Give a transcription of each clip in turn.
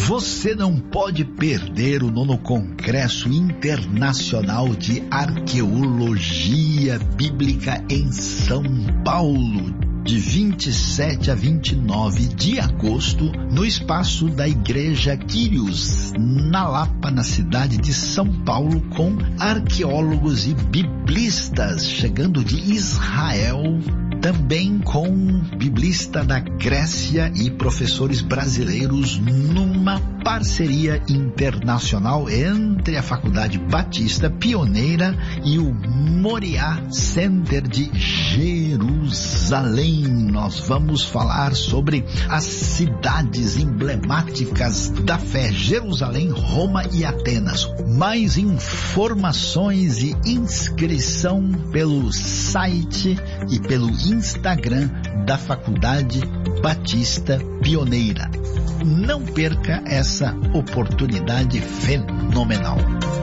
Você não pode perder o 9º Congresso Internacional de Arqueologia Bíblica em São Paulo, de 27 a 29 de agosto, no espaço da Igreja Quírios, na Lapa, na cidade de São Paulo, com arqueólogos e biblistas chegando de Israel, também com biblista da Grécia e professores brasileiros, numa parceria internacional entre a Faculdade Batista Pioneira e o Moriá Center de Jerusalém. Nós vamos falar sobre as cidades emblemáticas da fé: Jerusalém, Roma e Atenas. Mais informações e inscrição pelo site e pelo Instagram da Faculdade Batista Pioneira. Não perca essa oportunidade fenomenal.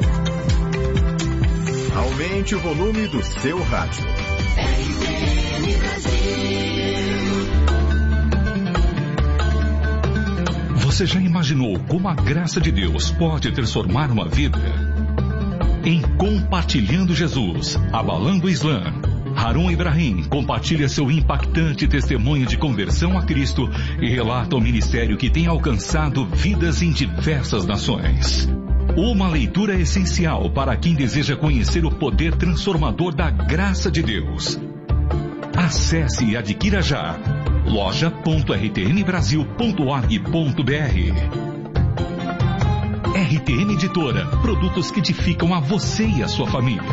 Aumente o volume do seu rádio. Você já imaginou como a graça de Deus pode transformar uma vida? Em Compartilhando Jesus, Abalando o Islã, Harun Ibrahim compartilha seu impactante testemunho de conversão a Cristo e relata o ministério que tem alcançado vidas em diversas nações. Uma leitura essencial para quem deseja conhecer o poder transformador da graça de Deus. Acesse e adquira já loja.rtnbrasil.org.br. RTN Editora, produtos que edificam a você e a sua família.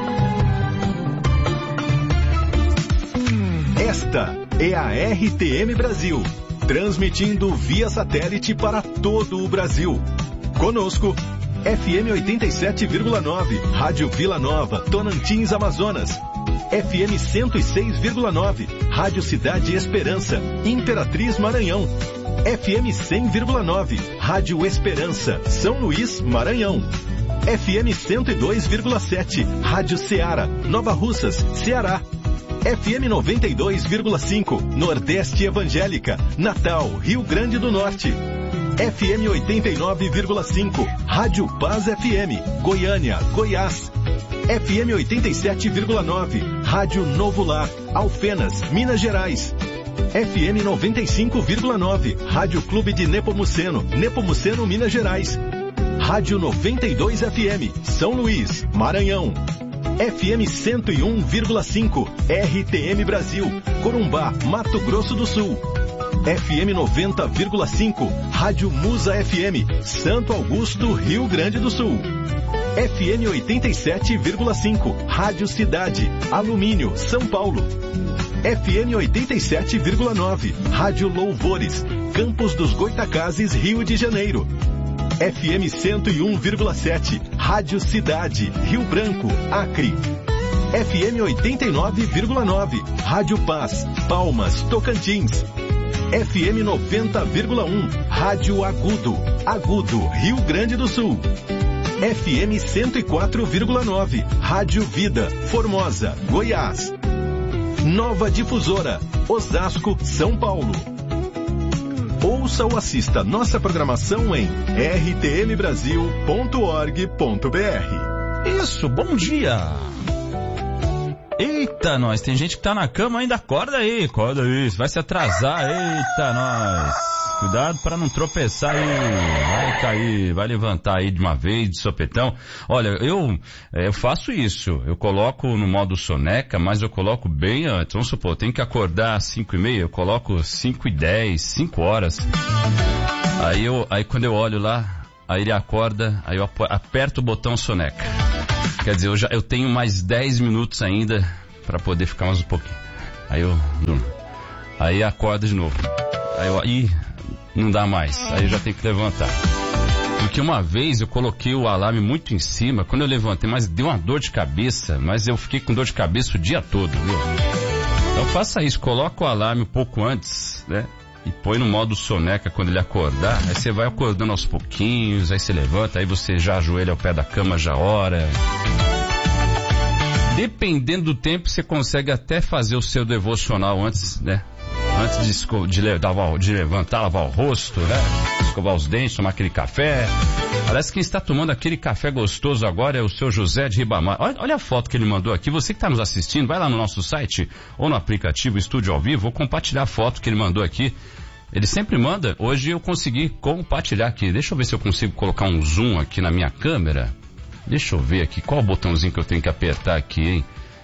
Esta é a RTM Brasil, transmitindo via satélite para todo o Brasil. Conosco, FM 87,9, Rádio Vila Nova, Tonantins, Amazonas. FM 106,9, Rádio Cidade Esperança, Imperatriz, Maranhão. FM 100,9, Rádio Esperança, São Luís, Maranhão. FM 102,7, Rádio Ceará, Nova Russas, Ceará. FM 92,5, Nordeste Evangélica, Natal, Rio Grande do Norte. FM 89,5, Rádio Paz FM, Goiânia, Goiás. FM 87,9, Rádio Novo Lar, Alfenas, Minas Gerais. FM 95,9, Rádio Clube de Nepomuceno, Nepomuceno, Minas Gerais. Rádio 92 FM, São Luís, Maranhão. FM 101,5, RTM Brasil, Corumbá, Mato Grosso do Sul. FM 90,5, Rádio Musa FM, Santo Augusto, Rio Grande do Sul. FM 87,5, Rádio Cidade, Alumínio, São Paulo. FM 87,9, Rádio Louvores, Campos dos Goitacazes, Rio de Janeiro. FM 101,7, Rádio Cidade, Rio Branco, Acre. FM 89,9, Rádio Paz, Palmas, Tocantins. FM 90,1, Rádio Agudo, Agudo, Rio Grande do Sul. FM 104,9, Rádio Vida, Formosa, Goiás. Nova Difusora, Osasco, São Paulo. Ouça ou assista nossa programação em rtmbrasil.org.br. Isso, bom dia! Eita, nós, tem gente que tá na cama ainda, acorda aí, vai se atrasar, eita, nós. Cuidado para não tropeçar aí, vai cair, vai levantar aí de uma vez, de sopetão. Olha, eu faço isso, eu coloco no modo soneca, mas eu coloco bem antes. Vamos supor, eu tenho que acordar às 5h30, eu coloco 5h10, 5 horas. Aí quando eu olho lá, aí ele acorda, aí eu aperto o botão soneca. Quer dizer, eu tenho mais 10 minutos ainda para poder ficar mais um pouquinho. Aí eu durmo. Aí acorda de novo. Aí não dá mais, aí eu já tenho que levantar. Porque uma vez eu coloquei o alarme muito em cima, quando eu levantei, mas deu uma dor de cabeça, mas eu fiquei com dor de cabeça o dia todo, viu? Então faça isso, coloca o alarme um pouco antes, né? E põe no modo soneca quando ele acordar, aí você vai acordando aos pouquinhos, aí você levanta, aí você já ajoelha ao pé da cama, já ora. Dependendo do tempo, você consegue até fazer o seu devocional antes, né? Antes de levantar, lavar o rosto, né? escovar os dentes, tomar aquele café. Parece que quem está tomando aquele café gostoso agora é o seu José de Ribamar. Olha a foto que ele mandou aqui. Você que está nos assistindo, vai lá no nosso site ou no aplicativo Estúdio ao Vivo, vou compartilhar a foto que ele mandou aqui. Ele sempre manda. Hoje eu consegui compartilhar aqui. Deixa eu ver se eu consigo colocar um zoom aqui na minha câmera. Deixa eu ver aqui. Qual o botãozinho que eu tenho que apertar aqui, hein?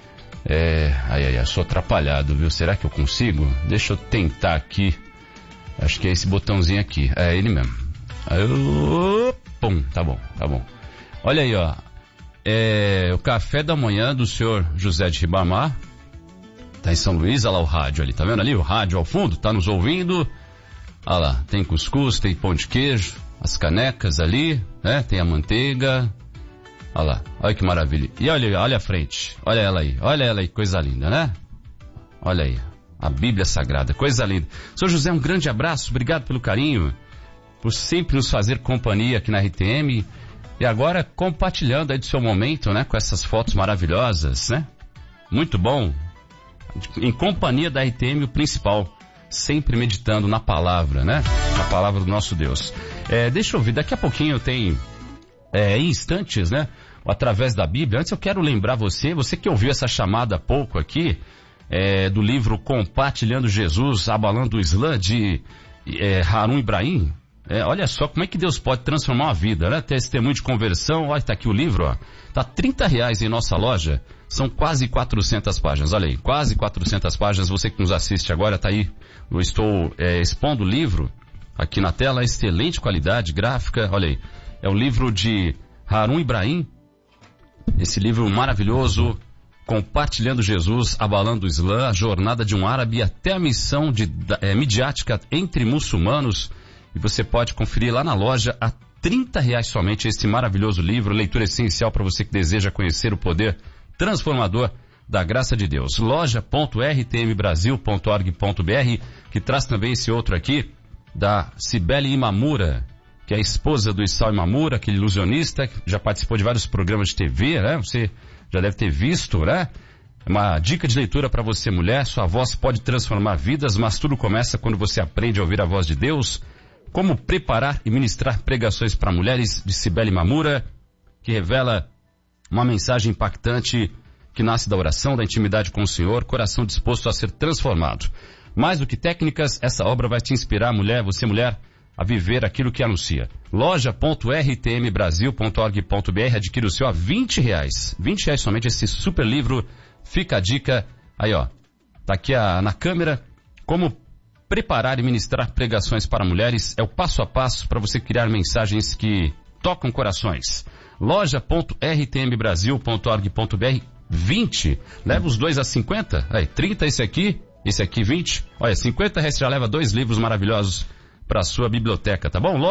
Sou atrapalhado, viu? Será que eu consigo? Deixa eu tentar aqui. Acho que é esse botãozinho aqui. É ele mesmo. Pum, tá bom. Olha aí, ó. O café da manhã do senhor José de Ribamar. Tá em São Luís, olha lá o rádio ali. Tá vendo ali o rádio ao fundo? Tá nos ouvindo? Olha lá, tem cuscuz, tem pão de queijo, as canecas ali, né? Tem a manteiga. Olha lá, olha que maravilha. E olha a frente, olha ela aí, coisa linda, né? Olha aí, a Bíblia Sagrada, coisa linda. Senhor José, um grande abraço, obrigado pelo carinho, por sempre nos fazer companhia aqui na RTM. E agora compartilhando aí do seu momento, né? Com essas fotos maravilhosas, né? Muito bom. Em companhia da RTM, o principal. Sempre meditando na palavra, né? Na palavra do nosso Deus. Deixa eu ver, daqui a pouquinho eu tenho, em instantes, né? Através da Bíblia. Antes eu quero lembrar você que ouviu essa chamada há pouco aqui, do livro Compartilhando Jesus, Abalando o Islã, de Harun Ibrahim. Olha só como é que Deus pode transformar uma vida, né? Testemunho de conversão. Olha, tá aqui o livro, ó. Tá R$30 em nossa loja. São quase 400 páginas. Olha aí, quase 400 páginas. Você que nos assiste agora, tá aí. Eu estou expondo o livro aqui na tela. Excelente qualidade gráfica. Olha aí. É o livro de Harun Ibrahim. Esse livro maravilhoso. Compartilhando Jesus, Abalando o Islã. A jornada de um árabe até a missão midiática entre muçulmanos. E você pode conferir lá na loja a R$30 somente esse maravilhoso livro, leitura essencial para você que deseja conhecer o poder transformador da graça de Deus. loja.rtmbrasil.org.br, que traz também esse outro aqui, da Cibele Imamura, que é a esposa do Issal Imamura, aquele ilusionista, que já participou de vários programas de TV, né? Você já deve ter visto, né? Uma dica de leitura para você, mulher. Sua voz pode transformar vidas, mas tudo começa quando você aprende a ouvir a voz de Deus. Como preparar e ministrar pregações para mulheres, de Cibele Mamura, que revela uma mensagem impactante que nasce da oração, da intimidade com o Senhor, coração disposto a ser transformado. Mais do que técnicas, essa obra vai te inspirar, você mulher, a viver aquilo que anuncia. loja.rtmbrasil.org.br, adquire o seu a R$20. R$20 somente esse super livro. Fica a dica. Aí, ó, tá aqui na câmera, como preparar e ministrar pregações para mulheres. É o passo a passo para você criar mensagens que tocam corações. loja.rtmbrasil.org.br, 20. Leva os dois a 50. Aí, 30 esse aqui 20. Olha, R$50 já leva 2 livros maravilhosos para a sua biblioteca, tá bom?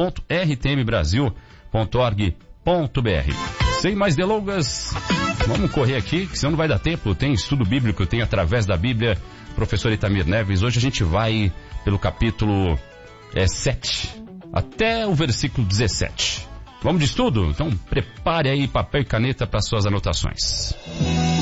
loja.rtmbrasil.org.br. Sem mais delongas, vamos correr aqui, que senão não vai dar tempo. Tem estudo bíblico, tem Através da Bíblia, professor Itamir Neves. Hoje a gente vai pelo capítulo 7 até o versículo 17. Vamos de estudo? Então prepare aí papel e caneta para suas anotações.